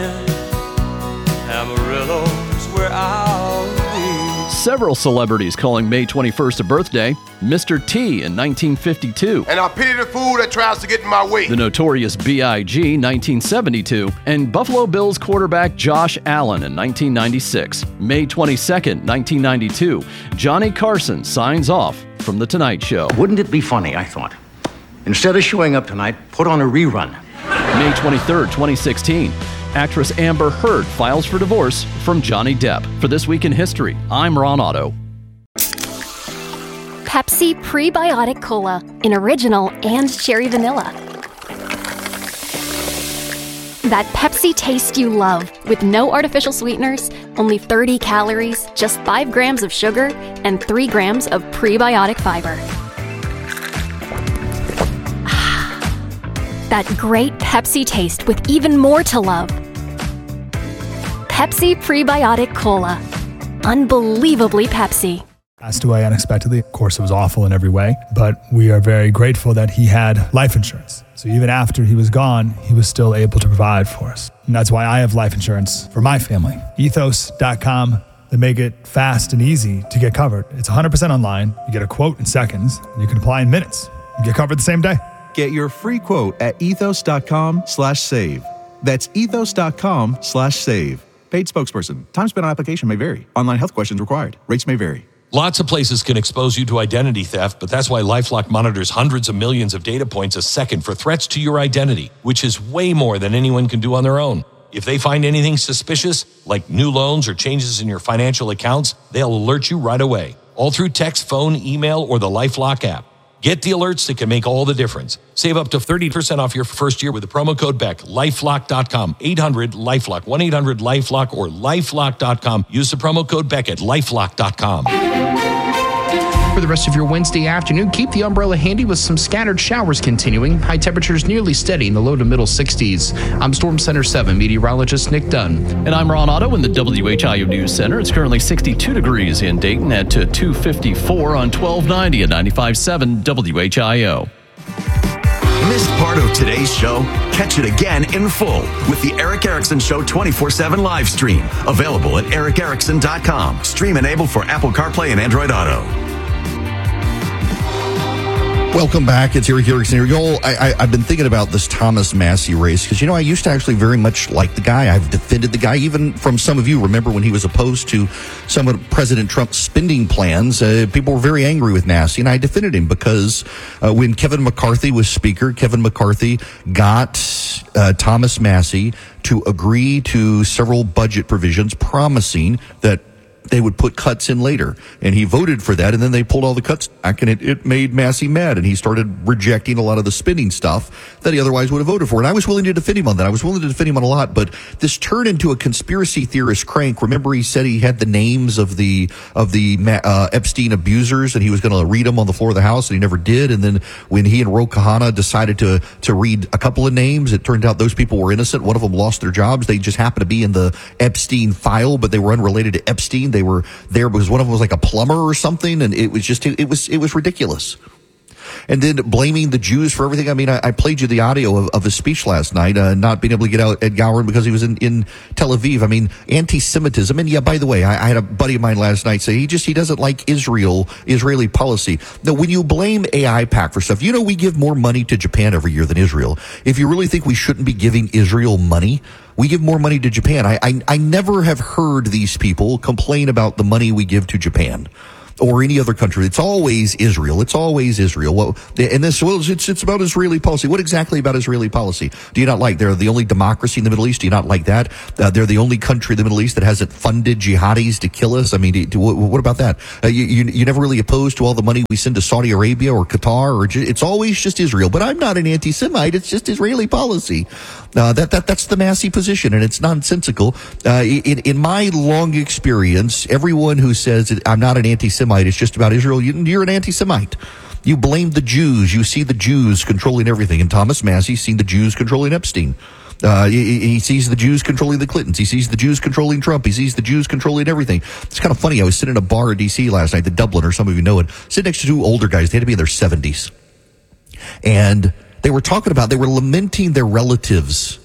Amarillo's where I'll be.
Several celebrities calling May 21st a birthday. Mr. T in 1952.
And I pity the fool that tries to get in my way.
The Notorious B.I.G. 1972. And Buffalo Bills quarterback Josh Allen in 1996. May 22nd, 1992. Johnny Carson signs off from The Tonight Show.
Wouldn't it be funny, I thought, instead of showing up tonight, put on a rerun.
May 23rd, 2016. Actress Amber Heard files for divorce from Johnny Depp. For This Week in History, I'm Ron Otto.
Pepsi Prebiotic Cola in original and cherry vanilla. That Pepsi taste you love with no artificial sweeteners, only 30 calories, just 5 grams of sugar, and 3 grams of prebiotic fiber. That great Pepsi taste with even more to love. Pepsi Prebiotic Cola. Unbelievably Pepsi.
Passed away unexpectedly. Of course, it was awful in every way, but we are very grateful that he had life insurance. So even after he was gone, he was still able to provide for us. And that's why I have life insurance for my family. Ethos.com. They make it fast and easy to get covered. It's 100% online. You get a quote in seconds, and you can apply in minutes. You get covered the same day.
Get your free quote at ethos.com/save. That's ethos.com/save. Paid spokesperson. Time spent on application may vary. Online health questions required. Rates may vary.
Lots of places can expose you to identity theft, but that's why LifeLock monitors hundreds of millions of data points a second for threats to your identity, which is way more than anyone can do on their own. If they find anything suspicious, like new loans or changes in your financial accounts, they'll alert you right away, all through text, phone, email, or the LifeLock app. Get the alerts that can make all the difference. Save up to 30% off your first year with the promo code BECK. LifeLock.com. 800-LifeLock. 1-800-LifeLock or LifeLock.com. Use the promo code BECK at LifeLock.com.
For the rest of your Wednesday afternoon, keep the umbrella handy with some scattered showers continuing. High temperatures nearly steady in the low to middle 60s. I'm Storm Center 7 meteorologist Nick Dunn.
And I'm Ron Otto in the WHIO News Center. It's currently 62 degrees in Dayton at 254 on 1290 at 95.7 WHIO.
Missed part of today's show? Catch it again in full with the Eric Erickson Show 24/7 live stream. Available at ericerickson.com. Stream enabled for Apple CarPlay and Android Auto.
Welcome back. It's Eric Erickson here. Y'all, I've been thinking about this Thomas Massie race because, I used to actually very much like the guy. I've defended the guy, even from some of you. Remember when he was opposed to some of President Trump's spending plans? People were very angry with Massie, and I defended him because when Kevin McCarthy was Speaker, Kevin McCarthy got Thomas Massie to agree to several budget provisions promising that they would put cuts in later. And he voted for that, and then they pulled all the cuts back, and it made Massie mad, and he started rejecting a lot of the spending stuff that he otherwise would have voted for. And I was willing to defend him on that. I was willing to defend him on a lot, but this turned into a conspiracy theorist crank. Remember, he said he had the names of the Epstein abusers, and he was going to read them on the floor of the House, and he never did. And then when he and Ro Khanna decided to read a couple of names, it turned out those people were innocent. One of them lost their jobs. They just happened to be in the Epstein file, but they were unrelated to Epstein. They were there because one of them was like a plumber or something, and it was ridiculous. And then blaming the Jews for everything. I mean, I played you the audio of his speech last night, not being able to get out Ed Gowan because he was in Tel Aviv. I mean, anti-Semitism. And yeah, by the way, I had a buddy of mine last night say he doesn't like Israeli policy. Now, when you blame AIPAC for stuff, we give more money to Japan every year than Israel. If you really think we shouldn't be giving Israel money, we give more money to Japan. I never have heard these people complain about the money we give to Japan or any other country. It's always Israel. It's always Israel. Well, and this, it's about Israeli policy. What exactly about Israeli policy do you not like? They're the only democracy in the Middle East. Do you not like that? They're the only country in the Middle East that hasn't funded jihadis to kill us. I mean, what about that? You never really opposed to all the money we send to Saudi Arabia or Qatar, it's always just Israel. But I'm not an anti-Semite. It's just Israeli policy. That's the Massey position, and it's nonsensical. In my long experience, everyone who says I'm not an anti-Semite, it's just about Israel, you're an anti-Semite. You blame the Jews. You see the Jews controlling everything. And Thomas Massey's seen the Jews controlling Epstein. He sees the Jews controlling the Clintons. He sees the Jews controlling Trump. He sees the Jews controlling everything. It's kind of funny. I was sitting in a bar in D.C. last night, the Dubliner, some of you know it, sitting next to two older guys. They had to be in their 70s. And they were lamenting their relatives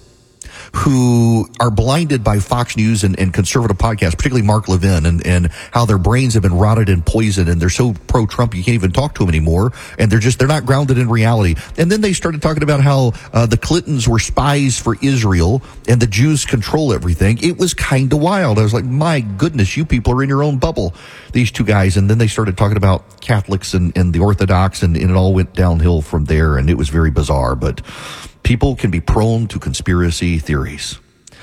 who are blinded by Fox News and conservative podcasts, particularly Mark Levin, and how their brains have been rotted and poisoned, and they're so pro-Trump you can't even talk to them anymore, and they're not grounded in reality. And then they started talking about how the Clintons were spies for Israel and the Jews control everything. It was kind of wild. I was like, my goodness, you people are in your own bubble, these two guys. And then they started talking about Catholics and the Orthodox, and it all went downhill from there, and it was very bizarre. But people can be prone to conspiracy theories.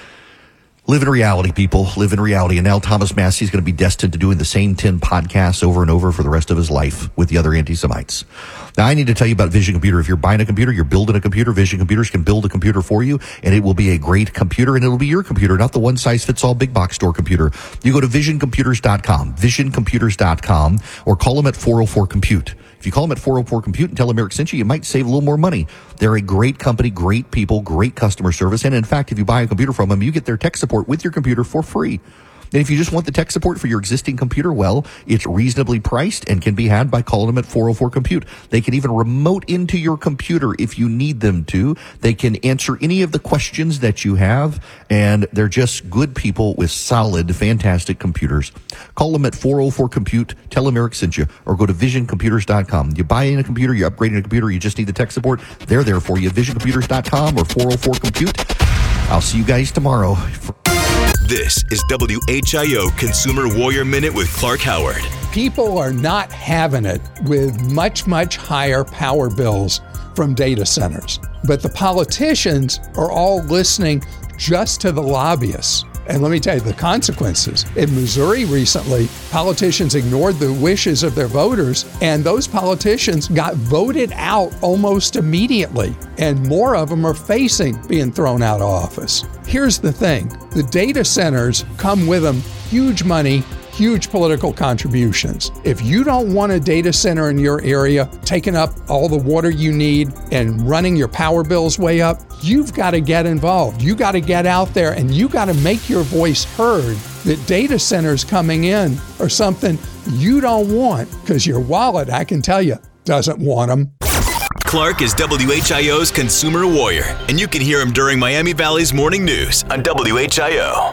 Live in reality, people. Live in reality. And now Thomas Massey is going to be destined to doing the same 10 podcasts over and over for the rest of his life with the other anti-Semites. Now, I need to tell you about Vision Computer. If you're buying a computer, you're building a computer, Vision Computers can build a computer for you, and it will be a great computer, and it'll be your computer, not the one-size-fits-all big box store computer. You go to visioncomputers.com, visioncomputers.com, or call them at 404-COMPUTE. If you call them at 404-COMPUTE and tell them Eric sent you, you might save a little more money. They're a great company, great people, great customer service. And in fact, if you buy a computer from them, you get their tech support with your computer for free. And if you just want the tech support for your existing computer, well, it's reasonably priced and can be had by calling them at 404-COMPUTE. They can even remote into your computer if you need them to. They can answer any of the questions that you have, and they're just good people with solid, fantastic computers. Call them at 404-COMPUTE, tell them Eric sent you, or go to visioncomputers.com. You buy in a computer, you're upgrading a computer, you just need the tech support, they're there for you. Visioncomputers.com or 404-COMPUTE. I'll see you guys tomorrow.
This is WHIO Consumer Warrior Minute with Clark Howard.
People are not having it with much, much higher power bills from data centers. But the politicians are all listening just to the lobbyists. And let me tell you the consequences. In Missouri recently, politicians ignored the wishes of their voters, and those politicians got voted out almost immediately. And more of them are facing being thrown out of office. Here's the thing. The data centers come with them huge money, huge political contributions. If you don't want a data center in your area taking up all the water you need and running your power bills way up, you've got to get involved. You got to get out there and you got to make your voice heard that data centers coming in are something you don't want, because your wallet, I can tell you, doesn't want them.
Clark is WHIO's Consumer Warrior, and you can hear him during Miami Valley's Morning News on WHIO.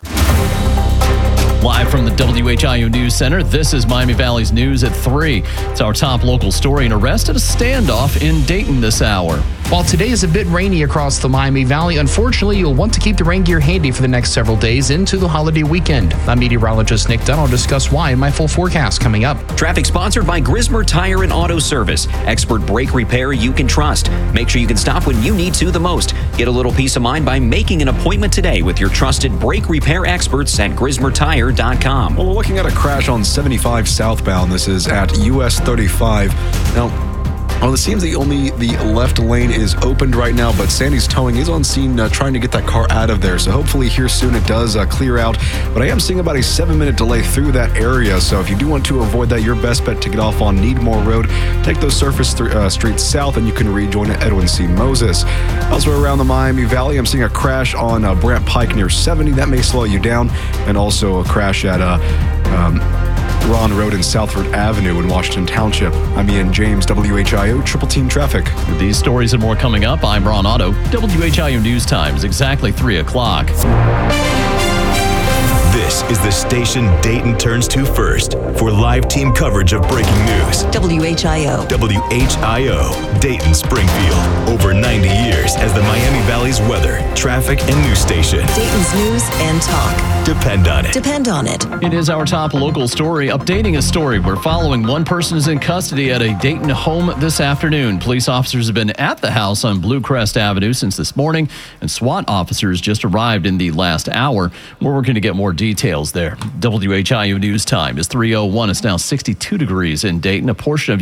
Live from the WHIO News Center, this is Miami Valley's News at 3. It's our top local story: an arrest at a standoff in Dayton this hour.
While today is a bit rainy across the Miami Valley, unfortunately, you'll want to keep the rain gear handy for the next several days into the holiday weekend. I'm meteorologist Nick Dunn will discuss why in my full forecast coming up.
Traffic sponsored by Grismer Tire and Auto Service. Expert brake repair you can trust. Make sure you can stop when you need to the most. Get a little peace of mind by making an appointment today with your trusted brake repair experts at GrismerTire.com.
Well, we're looking at a crash on 75 southbound. This is at US 35. Now, it seems the left lane is opened right now, but Sandy's Towing is on scene trying to get that car out of there. So hopefully here soon it does clear out. But I am seeing about a 7-minute delay through that area. So if you do want to avoid that, your best bet to get off on Needmore Road. Take those surface streets south and you can rejoin at Edwin C. Moses. Elsewhere around the Miami Valley, I'm seeing a crash on Brant Pike near 70. That may slow you down. And also a crash at Ron Road and Southford Avenue in Washington Township. I'm Ian James, WHIO Triple Team Traffic.
With these stories and more coming up, I'm Ron Otto. WHIO News Time is exactly 3 o'clock.
This is the station Dayton turns to first for live team coverage of breaking news.
WHIO.
WHIO, Dayton Springfield. Over 90 years as the Miami Valley's weather, traffic, and news station.
Dayton's news and talk.
Depend on it.
Depend on it.
It is our top local story. Updating a story. We're following one person is in custody at a Dayton home this afternoon. Police officers have been at the house on Blue Crest Avenue since this morning, and SWAT officers just arrived in the last hour. We're working to get more details there. WHIO News Time is 3:01. It's now 62 degrees in Dayton. A portion of